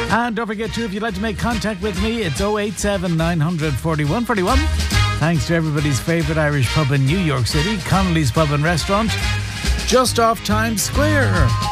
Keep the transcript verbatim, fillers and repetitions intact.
And don't forget too, if you'd like to make contact with me, it's oh eight seven, nine hundred, forty-one forty-one. Thanks to everybody's favourite Irish pub in New York City, Connolly's Pub and Restaurant, just off Times Square.